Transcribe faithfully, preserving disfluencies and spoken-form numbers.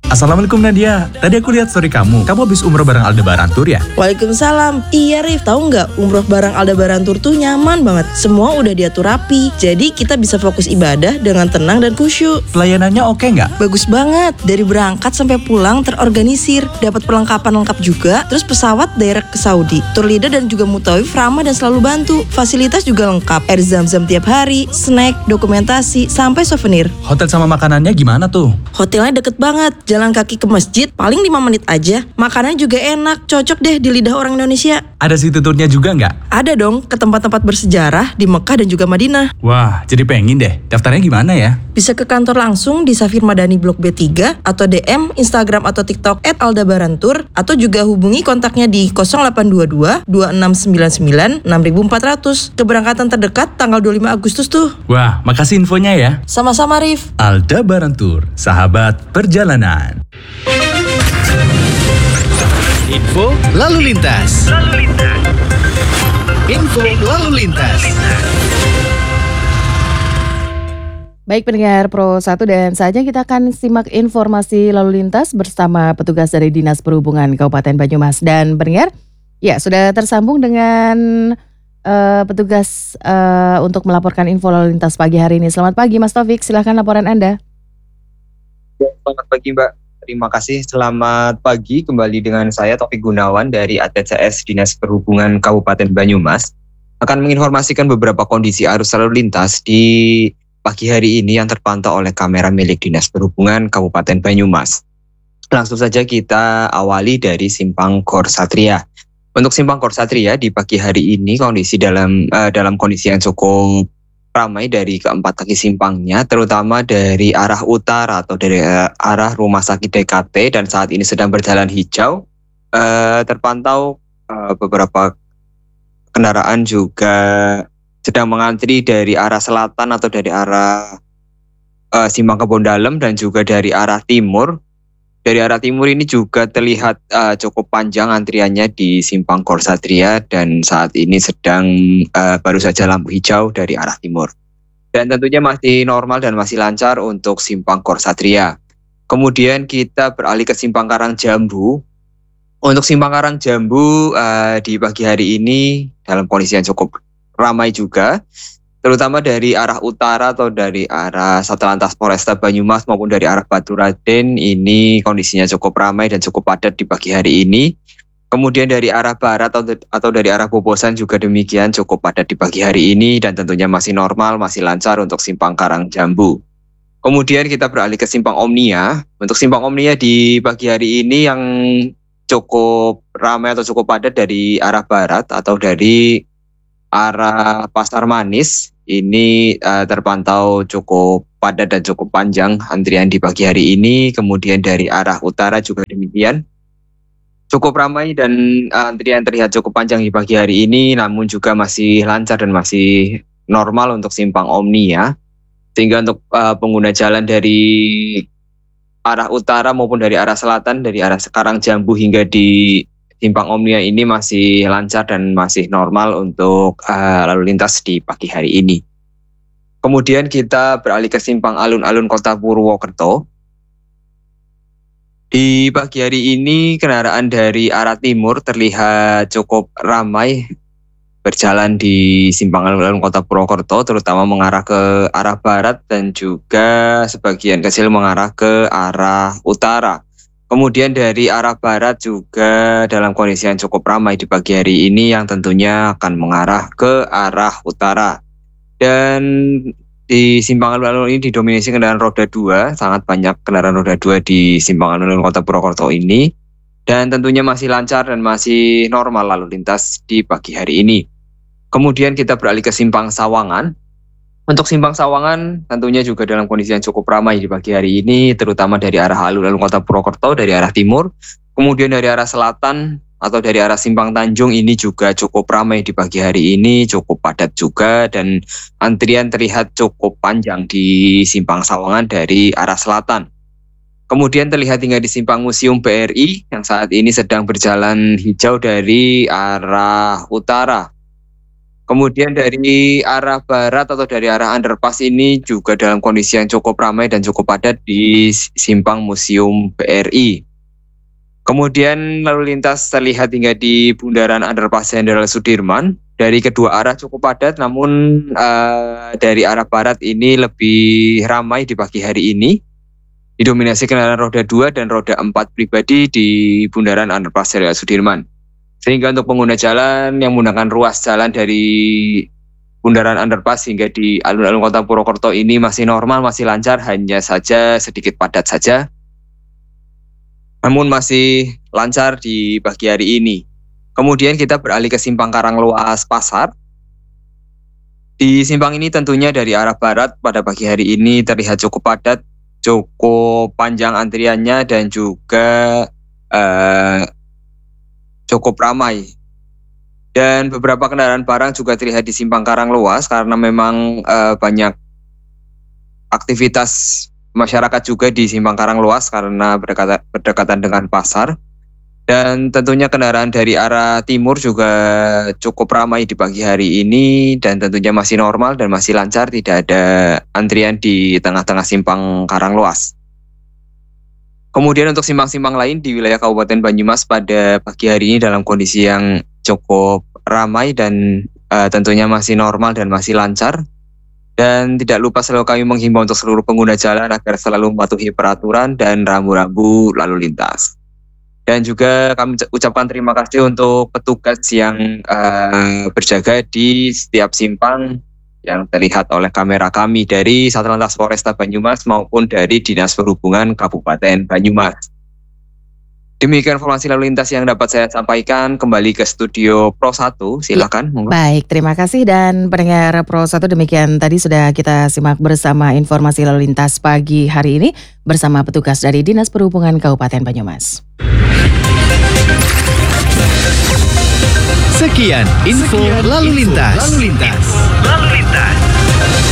Assalamualaikum Nadia, tadi aku lihat story kamu, kamu habis umroh bareng Aldebaran Tour ya? Waalaikumsalam. Iya Rif, tahu nggak umroh bareng Aldebaran Tour tuh nyaman banget. Semua udah diatur rapi, jadi kita bisa fokus ibadah dengan tenang dan khusyuk. Pelayanannya oke nggak? Bagus banget, dari berangkat sampai pulang terorganisir, dapat perlengkapan lengkap juga, terus pesawat direct ke Saudi. Tour leader dan juga mutawif ramah dan selalu bantu. Fasilitas juga lengkap, air zam-zam tiap hari, snack, dokumentasi, sampai souvenir. Hotel sama makanannya gimana tuh? Hotelnya deket banget, jalan kaki ke masjid paling lima menit aja. Makanannya juga enak, cocok deh di lidah orang Indonesia. Ada city tournya juga nggak? Ada dong, ke tempat-tempat bersejarah di Mekah dan juga Madinah. Wah, jadi pengen deh. Daftarnya gimana ya? Bisa ke kantor langsung di Safir Madani Blok B tiga atau D M Instagram atau TikTok et aldebarantour atau juga hubungi kontaknya di nol delapan dua dua dua enam sembilan sembilan enam empat nol nol. Keberangkatan terdekat tanggal dua puluh lima Agustus tuh. Wah, makasih infonya ya. Sama-sama Rif. Aldebaran Tour, sahabat perjalanan. Info lalu lintas. Lalu lintas. Info lalu lintas. Baik pendengar Pro satu dan saatnya kita akan simak informasi lalu lintas bersama petugas dari Dinas Perhubungan Kabupaten Banyumas. Dan pendengar, ya sudah tersambung dengan uh, petugas uh, untuk melaporkan info lalu lintas pagi hari ini. Selamat pagi Mas Taufik, silahkan laporan Anda. Selamat pagi Mbak, terima kasih. Selamat pagi, kembali dengan saya Taufik Gunawan dari A T C S Dinas Perhubungan Kabupaten Banyumas. Akan menginformasikan beberapa kondisi arus lalu lintas di pagi hari ini yang terpantau oleh kamera milik Dinas Perhubungan Kabupaten Banyumas. Langsung saja kita awali dari Simpang Gor Satria. Untuk Simpang Gor Satria di pagi hari ini kondisi dalam uh, dalam kondisi yang cukup ramai dari keempat kaki simpangnya, terutama dari arah utara atau dari uh, arah Rumah Sakit D K T, dan saat ini sedang berjalan hijau. Uh, terpantau uh, beberapa kendaraan juga sedang mengantri dari arah selatan atau dari arah uh, Simpang Kebon Dalem dan juga dari arah timur. Dari arah timur ini juga terlihat uh, cukup panjang antriannya di Simpang Gor Satria dan saat ini sedang uh, baru saja lampu hijau dari arah timur. Dan tentunya masih normal dan masih lancar untuk Simpang Gor Satria. Kemudian kita beralih ke Simpang Karang Jambu. Untuk Simpang Karang Jambu uh, di pagi hari ini dalam kondisi yang cukup ramai juga, terutama dari arah utara atau dari arah Satlantas Polresta Banyumas maupun dari arah Baturaden. Ini kondisinya cukup ramai dan cukup padat di pagi hari ini. Kemudian dari arah barat atau, atau dari arah Bobosan juga demikian cukup padat di pagi hari ini dan tentunya masih normal, masih lancar untuk Simpang Karang Jambu. Kemudian kita beralih ke Simpang Omnia. Untuk Simpang Omnia di pagi hari ini yang cukup ramai atau cukup padat dari arah barat atau dari arah Pasar Manis. Ini uh, terpantau cukup padat dan cukup panjang antrian di pagi hari ini. Kemudian dari arah utara juga demikian cukup ramai dan uh, antrian terlihat cukup panjang di pagi hari ini, namun juga masih lancar dan masih normal untuk Simpang Omnia. Sehingga untuk uh, pengguna jalan dari arah utara maupun dari arah selatan, dari arah Karang Jambu hingga di Simpang Omnia ini masih lancar dan masih normal untuk uh, lalu lintas di pagi hari ini. Kemudian kita beralih ke Simpang Alun-Alun Kota Purwokerto. Di pagi hari ini kendaraan dari arah timur terlihat cukup ramai berjalan di Simpang Alun-Alun Kota Purwokerto, terutama mengarah ke arah barat dan juga sebagian kecil mengarah ke arah utara. Kemudian dari arah barat juga dalam kondisi yang cukup ramai di pagi hari ini yang tentunya akan mengarah ke arah utara. Dan di Simpang Alun-Alun ini didominasi kendaraan roda dua, sangat banyak kendaraan roda dua di Simpang Alun-Alun Kota Purwokerto ini. Dan tentunya masih lancar dan masih normal lalu lintas di pagi hari ini. Kemudian kita beralih ke Simpang Sawangan. Untuk Simpang Sawangan tentunya juga dalam kondisi yang cukup ramai di pagi hari ini, terutama dari arah alun-alun Kota Purwokerto, dari arah timur. Kemudian dari arah selatan atau dari arah Simpang Tanjung ini juga cukup ramai di pagi hari ini, cukup padat juga dan antrian terlihat cukup panjang di Simpang Sawangan dari arah selatan. Kemudian terlihat hingga di Simpang Museum B R I yang saat ini sedang berjalan hijau dari arah utara. Kemudian dari arah barat atau dari arah underpass ini juga dalam kondisi yang cukup ramai dan cukup padat di simpang Museum B R I. Kemudian lalu lintas terlihat hingga di bundaran underpass Jenderal Sudirman. Dari kedua arah cukup padat, namun uh, dari arah barat ini lebih ramai di pagi hari ini. Didominasi kendaraan roda dua dan roda empat pribadi di bundaran underpass Jenderal Sudirman. Sehingga untuk pengguna jalan yang menggunakan ruas jalan dari bundaran underpass hingga di alun-alun Kota Purwokerto ini masih normal, masih lancar, hanya saja sedikit padat saja. Namun masih lancar di pagi hari ini. Kemudian kita beralih ke simpang Karangluas Pasar. Di simpang ini tentunya dari arah barat pada pagi hari ini terlihat cukup padat, cukup panjang antriannya dan juga eh, cukup ramai. Dan beberapa kendaraan barang juga terlihat di simpang Karangluas karena memang uh, banyak aktivitas masyarakat juga di simpang Karangluas karena berdekatan, berdekatan dengan pasar. Dan tentunya kendaraan dari arah timur juga cukup ramai di pagi hari ini dan tentunya masih normal dan masih lancar, tidak ada antrian di tengah-tengah simpang Karangluas. Kemudian untuk simpang-simpang lain di wilayah Kabupaten Banyumas pada pagi hari ini dalam kondisi yang cukup ramai dan uh, tentunya masih normal dan masih lancar. Dan tidak lupa selalu kami menghimbau untuk seluruh pengguna jalan agar selalu mematuhi peraturan dan rambu-rambu lalu lintas. Dan juga kami ucapkan terima kasih untuk petugas yang uh, berjaga di setiap simpang yang terlihat oleh kamera kami dari Satlantas Polresta Banyumas maupun dari Dinas Perhubungan Kabupaten Banyumas. Demikian informasi lalu lintas yang dapat saya sampaikan. Kembali ke studio Pro satu, silakan. Ya, baik, terima kasih dan pendengar Pro satu, demikian tadi sudah kita simak bersama informasi lalu lintas pagi hari ini bersama petugas dari Dinas Perhubungan Kabupaten Banyumas. Sekian info lalu lintas. Lalu lintas.